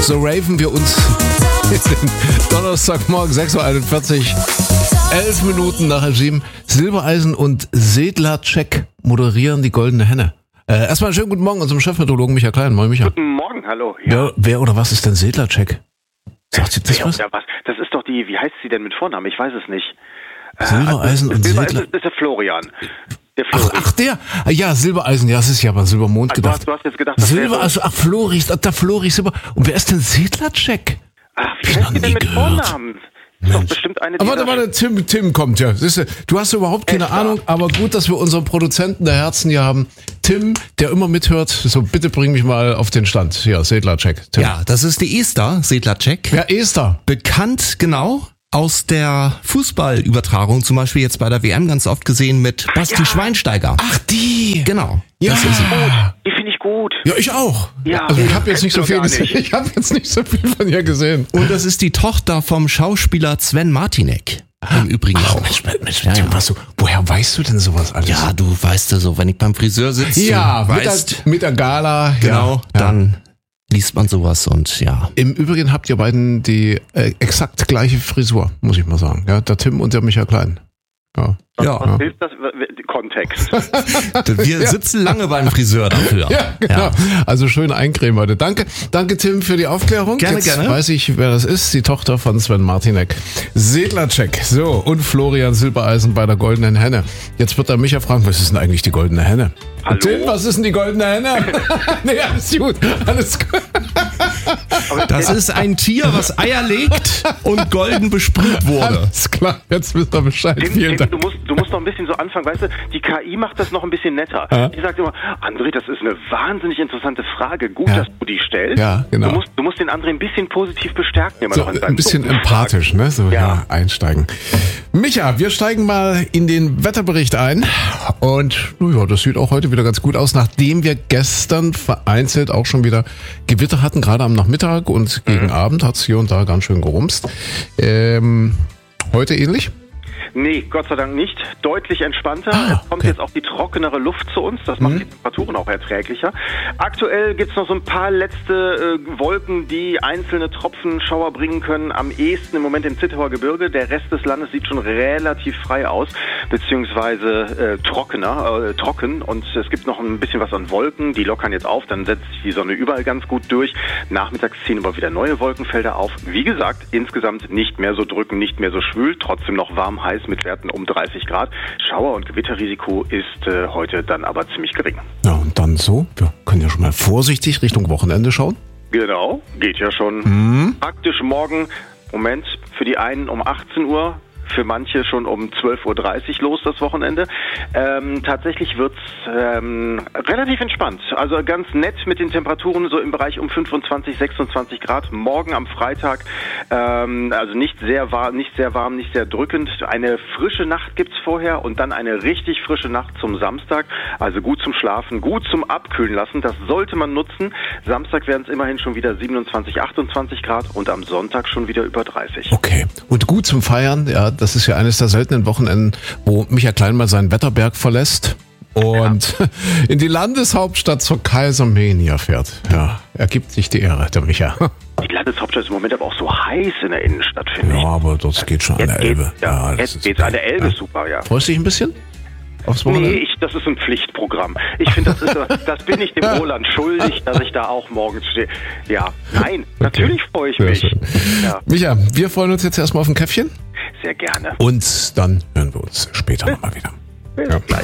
So raven wir uns Donnerstagmorgen 6.41 Uhr, 11 Minuten nach 7. Silbereisen und Sedlacek moderieren die Goldene Henne. Erstmal einen schönen guten Morgen unserem Chefmeteorologen Michael Klein. Moin, Michael. Guten Morgen, hallo. Ja. Wer oder was ist denn Sedlacek? Sagt sie das was? Ja, was? Das ist doch die, wie heißt sie denn mit Vornamen? Ich weiß es nicht. Silbereisen und Silbereisen ist der Florian. Der Flori. Ach, der. Ja, Silbereisen, ja, das ist ja aber Silbermond gedacht. Du hast jetzt gedacht, das Silber, also, der Flori, Silber. Und wer ist denn Sedlacek? Ach, wie heißt die denn mit Vornamen? Ist doch bestimmt eine, die Warte, Tim kommt ja. Siehste, du hast überhaupt keine Ahnung, aber gut, dass wir unseren Produzenten der Herzen hier haben. Tim, der immer mithört, so bitte bring mich mal auf den Stand. Ja, Sedlacek. Tim. Ja, das ist die Esther Sedlacek. Ja, Esther. Bekannt, genau, aus der Fußballübertragung, zum Beispiel jetzt bei der WM ganz oft gesehen mit Basti Schweinsteiger. Ach, die. Genau. Ja. Das ist sie. Die finde ich gut. Ja, ich auch. Ja, also ich habe jetzt nicht so viel gesehen. Ich habe jetzt nicht so viel von ihr gesehen. Und das ist die Tochter vom Schauspieler Sven Martinek. Im Übrigen auch. Mensch, Tim, woher weißt du denn sowas alles? Ja, du weißt ja so, wenn ich beim Friseur sitze, ja, weißt, mit der Gala. genau, ja. dann liest man sowas und ja. Im Übrigen habt ihr beiden die exakt gleiche Frisur, muss ich mal sagen. Ja, der Tim und der Michael Klein. Ja. Was hilft das? Kontext. Wir sitzen lange beim Friseur dafür. Ja, genau. Ja. Also schön eincremen heute. Danke Tim für die Aufklärung. Gerne. Weiß ich, wer das ist. Die Tochter von Sven Martinek. Sedlacek. So, und Florian Silbereisen bei der Goldenen Henne. Jetzt wird der Micha fragen, was ist denn eigentlich die Goldene Henne? Hallo? Tim, was ist denn die Goldene Henne? Nee, alles gut. Alles gut. Das ist ein Tier, was Eier legt und golden besprüht wurde. Alles klar, jetzt wisst ihr Bescheid. Vielen Dank. Du musst noch ein bisschen so anfangen, weißt du, die KI macht das noch ein bisschen netter. Ja. Die sagt immer, André, das ist eine wahnsinnig interessante Frage. Gut, dass du die stellst. Ja, genau. Du musst den André ein bisschen positiv bestärken. Immer So, noch in ein bisschen empathisch, ne? So, ja, einsteigen. Micha, wir steigen mal in den Wetterbericht ein. Und ja, das sieht auch heute wieder ganz gut aus, nachdem wir gestern vereinzelt auch schon wieder Gewitter hatten, gerade am Nachmittag und gegen Abend hat es hier und da ganz schön gerumst. Heute ähnlich? Nee, Gott sei Dank nicht. Deutlich entspannter. Es kommt jetzt auch die trockenere Luft zu uns. Das macht die Temperaturen auch erträglicher. Aktuell gibt's noch so ein paar letzte Wolken, die einzelne Tropfen, Schauer bringen können. Am ehesten im Moment im Zittauer Gebirge. Der Rest des Landes sieht schon relativ frei aus, beziehungsweise trocken. Und es gibt noch ein bisschen was an Wolken. Die lockern jetzt auf. Dann setzt sich die Sonne überall ganz gut durch. Nachmittags ziehen aber wieder neue Wolkenfelder auf. Wie gesagt, insgesamt nicht mehr so drückend, nicht mehr so schwül. Trotzdem noch warm, heiß mit Werten um 30 Grad. Schauer- und Gewitterrisiko ist heute dann aber ziemlich gering. Ja, und dann so, wir können ja schon mal vorsichtig Richtung Wochenende schauen. Genau, geht ja schon. Praktisch morgen, für die einen um 18 Uhr, für manche schon um 12.30 Uhr los, das Wochenende. Tatsächlich wird's relativ entspannt. Also ganz nett mit den Temperaturen so im Bereich um 25, 26 Grad. Morgen am Freitag, also nicht sehr warm, nicht sehr drückend. Eine frische Nacht gibt's vorher und dann eine richtig frische Nacht zum Samstag. Also gut zum Schlafen, gut zum Abkühlen lassen. Das sollte man nutzen. Samstag werden es immerhin schon wieder 27, 28 Grad und am Sonntag schon wieder über 30. Okay. Und gut zum Feiern, ja, das ist ja eines der seltenen Wochenenden, wo Michael Klein mal seinen Wetterberg verlässt und in die Landeshauptstadt zur Kaisermania fährt. Ja, er gibt sich die Ehre, der Micha. Die Landeshauptstadt ist im Moment aber auch so heiß in der Innenstadt, finde ich. Ja, aber das geht schon an der Elbe. Jetzt geht's an der Elbe, super, ja. Freust du dich ein bisschen? Aufs Wochenende? Nee, das ist ein Pflichtprogramm. Ich finde, das bin ich dem Roland schuldig, dass ich da auch morgens stehe. Ja, nein, natürlich freue ich mich. Ja. Micha, wir freuen uns jetzt erstmal auf ein Käffchen. Sehr gerne. Und dann hören wir uns später nochmal wieder. Bis gleich.